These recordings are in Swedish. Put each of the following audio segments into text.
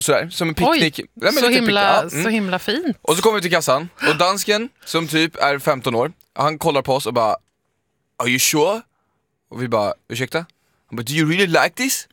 sådär, som en picknick. Oj, Nej, men så himla fint. Och så kommer vi till kassan, och dansken som typ är 15 år, han kollar på oss och bara, are you sure? Och vi bara, ursäkta? Han bara, do you really like this?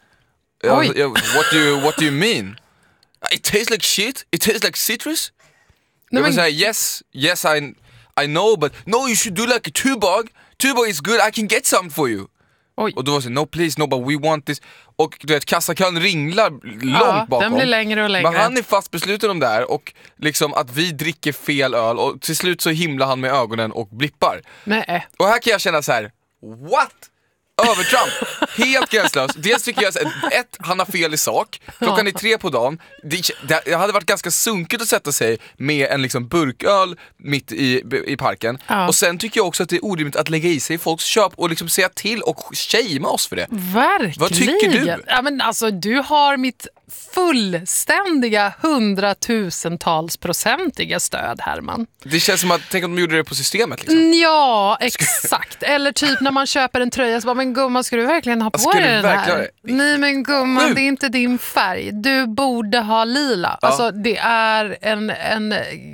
What do you mean? It tastes like shit, it tastes like citrus. Jag var såhär, yes I know, but no, you should do like a Tuborg. Tuborg is good, I can get some for you. Oj. Och då var det så, no please, no, but we want this. Och du vet, kassakön ringlar långt bakom. Den blir längre och längre. Men han är fast besluten om det här, och liksom att vi dricker fel öl, och till slut så himlar han med ögonen och blippar. Nej. Och här kan jag känna så här: what? Övertramp, helt gränslös. Dels tycker jag han har fel i sak. Klockan är 3 på dagen. Det hade varit ganska sunkigt att sätta sig med en liksom burköl mitt i parken. Och sen tycker jag också att det är orimligt att lägga i sig i folks köp och liksom säga till och shamea oss för det. Verkligen. Vad tycker du? Ja, men alltså, du har mitt fullständiga 100 000-talsprocentiga stöd, Herman. Det känns som att, tänk om de gjorde det på systemet liksom. Ja, exakt. Eller typ när man köper en tröja så bara, men gumman, ska du verkligen ha på dig den här? Nej, men gumman, det är inte din färg. Du borde ha lila. Ja. Alltså, det är en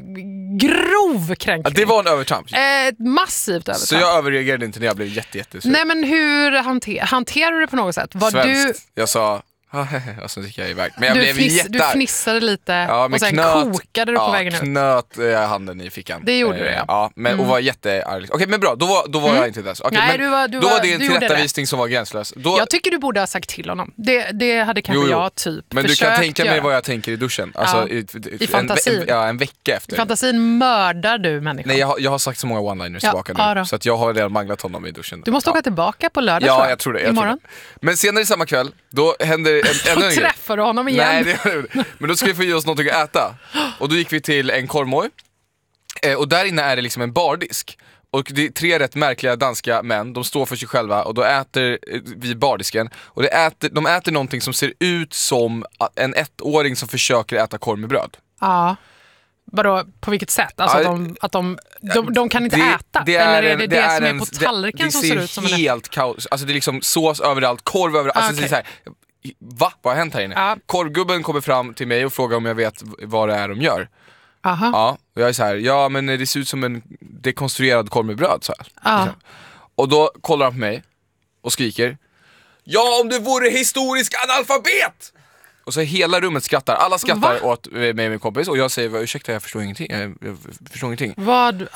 grov kränkning. Det var en övertramp. Ett massivt övertramp. Så jag överreagerade inte när jag blev jättesur. Nej, men hur hanterar du det på något sätt? Var Svenskt. Jag sa, och sen gick jag iväg. Men du fnissade lite, och sen kokade du på vägen ut. Knöt handen i fickan. Det gjorde du, ja. Ja, men, och var jättearg. Okej, men bra, då var jag inte där. Okay, nej, men då var det en tillrättavisning som var gränslös. Jag tycker du borde ha sagt till honom. Det hade kanske jag typ men försökt. Men du kan tänka mig vad jag tänker i duschen. Alltså, i fantasin. En vecka efter. I fantasin mördar du människor. Nej, jag har sagt så många one-liners tillbaka nu. Så att jag har redan manglat honom i duschen. Du måste åka tillbaka på lördag. Ja, jag tror det. Imorgon. Men senare i samma kväll, då händer ännu en grej. Träffar du honom igen? Nej, men då ska vi få i oss något att äta. Och då gick vi till en korvmoj. Och där inne är det liksom en bardisk. Och det är 3 rätt märkliga danska män. De står för sig själva och då äter vi bardisken. Och de äter någonting som ser ut som en 1-åring som försöker äta korv med bröd. Ja. Vadå, på vilket sätt? Alltså att de kan inte äta? Eller är det som är på tallriken som ser ut som helt kaos. Alltså det är liksom sås överallt, korv överallt. Alltså det är så här, va? Vad har hänt här inne? Ja. Korvgubben kommer fram till mig och frågar om jag vet vad det är de gör. Aha. Ja, och jag är så här, ja men det ser ut som en dekonstruerad korv med bröd, så här. Liksom. Och då kollar han på mig och skriker, ja, om du vore historisk analfabet! Och så hela rummet skrattar, alla skrattar åt mig och min kompis. Och jag säger, ursäkta, jag förstår ingenting. Vad?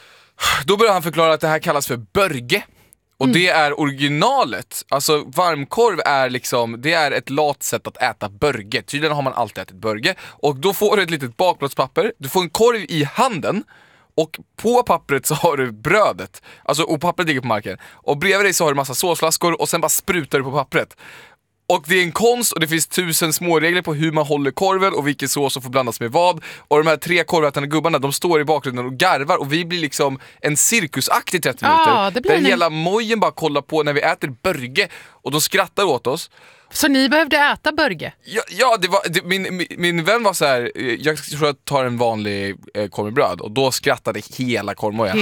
Då börjar han förklara att det här kallas för börge. Och det är originalet. Alltså varmkorv är liksom, det är ett lat sätt att äta börge. Tydligen har man alltid ätit börge. Och då får du ett litet bakplåtspapper. Du får en korv i handen. Och på pappret så har du brödet. Alltså, och pappret ligger på marken. Och bredvid dig så har du massa såsflaskor. Och sen bara sprutar du på pappret. Och det är en konst och det finns 1000 små regler på hur man håller korven och vilken sås som får blandas med vad. Och de här 3 korvätande gubbarna, de står i bakgrunden och garvar och vi blir liksom en cirkusakt i 30 minuter. Där hela mojen bara kollar på när vi äter börge och de skrattar åt oss. Så ni behövde äta börge? Ja, min vän var så här, jag tror jag tar en vanlig korv med bröd. Och då skrattade hela korvmojen.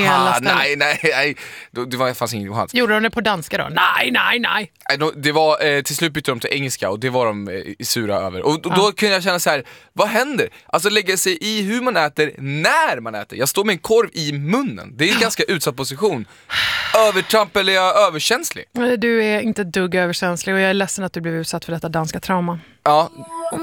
Nej. Det fanns ingen chans. Gjorde de det på danska då? Nej. Det var, till slut bytte de till engelska och det var de sura över. Och då kunde jag känna så här, vad händer? Alltså lägga sig i hur man äter, när man äter. Jag står med en korv i munnen. Det är en ganska utsatt position. Övertramp eller är jag överkänslig? Du är inte dugg överkänslig och jag är ledsen att du blev utsatt för detta danska trauma. Ja.